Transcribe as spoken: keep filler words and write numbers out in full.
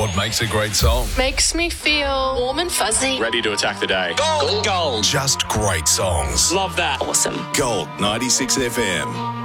What makes a great song? Makes me feel warm and fuzzy. Ready to attack the day. Gold. Gold. Just great songs. Love that. Awesome. Gold ninety-six F M.